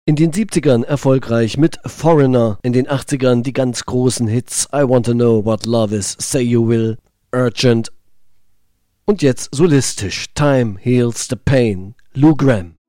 In den 70ern erfolgreich mit Foreigner, in den 80ern die ganz großen Hits I Want to Know What Love Is, Say You Will, Urgent und jetzt solistisch Time Heals the Pain, Lou Gramm.